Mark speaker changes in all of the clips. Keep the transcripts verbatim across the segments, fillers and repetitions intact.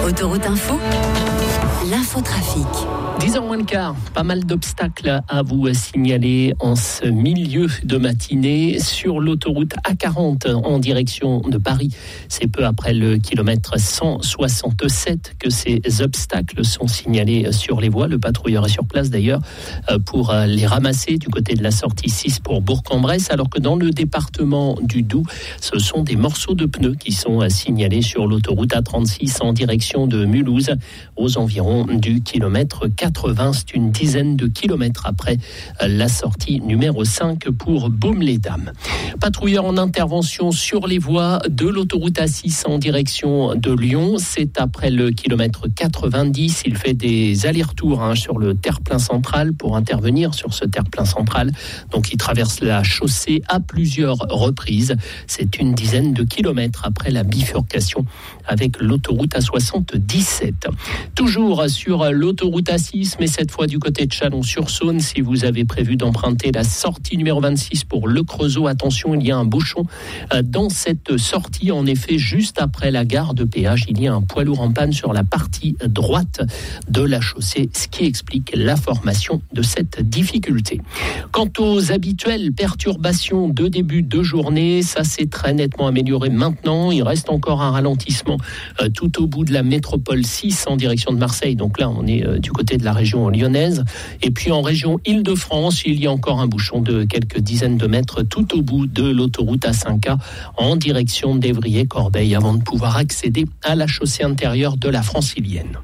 Speaker 1: Autoroute Info, l'infotrafic.
Speaker 2: dix heures moins le quart, pas mal d'obstacles à vous signaler en ce milieu de matinée sur l'autoroute A quarante en direction de Paris. C'est peu après le kilomètre cent soixante-sept que ces obstacles sont signalés sur les voies. Le patrouilleur est sur place d'ailleurs pour les ramasser du côté de la sortie six pour Bourg-en-Bresse, alors que dans le département du Doubs, ce sont des morceaux de pneus qui sont signalés sur l'autoroute A trente-six en direction de Mulhouse aux environs du kilomètre quatre-vingts. C'est une dizaine de kilomètres après la sortie numéro cinq pour Baume-les-Dames. Patrouilleur en intervention sur les voies de l'autoroute A six en direction de Lyon. C'est après le kilomètre quatre-vingt-dix. Il fait des allers-retours hein, sur le terre-plein central pour intervenir sur ce terre-plein central. Donc il traverse la chaussée à plusieurs reprises. C'est une dizaine de kilomètres après la bifurcation avec l'autoroute A soixante-dix-sept. Toujours sur l'autoroute A six, mais cette fois du côté de Chalon-sur-Saône, si vous avez prévu d'emprunter la sortie numéro vingt-six pour Le Creusot, attention, il y a un bouchon dans cette sortie. En effet, juste après la gare de péage, il y a un poids lourd en panne sur la partie droite de la chaussée, ce qui explique la formation de cette difficulté. Quant aux habituelles perturbations de début de journée, ça s'est très nettement amélioré maintenant. Il reste encore un ralentissement euh, tout au bout de la métropole six en direction de Marseille. Donc là, on est euh, du côté de la région lyonnaise. Et puis en région Île-de-France, il y a encore un bouchon de quelques dizaines de mètres tout au bout de l'autoroute A cinq A en direction d'Évrier-Corbeil avant de pouvoir accéder à la chaussée intérieure de la Francilienne.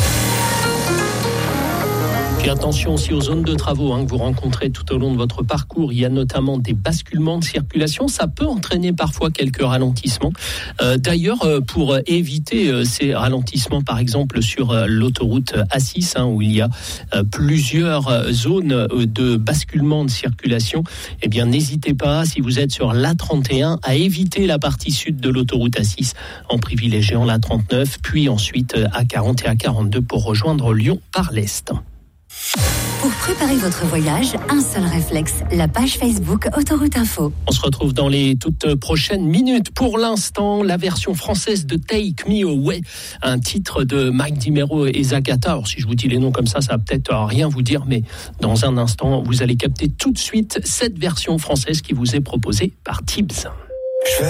Speaker 2: Puis attention aussi aux zones de travaux hein, que vous rencontrez tout au long de votre parcours. Il y a notamment des basculements de circulation. Ça peut entraîner parfois quelques ralentissements. Euh, d'ailleurs, euh, pour éviter euh, ces ralentissements, par exemple sur euh, l'autoroute A six, hein, où il y a euh, plusieurs euh, zones euh, de basculement de circulation, eh bien n'hésitez pas, si vous êtes sur l'A trente et un, à éviter la partie sud de l'autoroute A six en privilégiant l'A trente-neuf, puis ensuite euh, A quarante et A quarante-deux pour rejoindre Lyon par l'est.
Speaker 1: Pour préparer votre voyage, un seul réflexe, la page Facebook Autoroute Info.
Speaker 2: On se retrouve dans les toutes prochaines minutes. Pour l'instant, la version française de Take Me Away, un titre de Mike DiMero et Zagata. Alors si je vous dis les noms comme ça, ça va peut-être rien vous dire, mais dans un instant, vous allez capter tout de suite cette version française qui vous est proposée par Tibbs.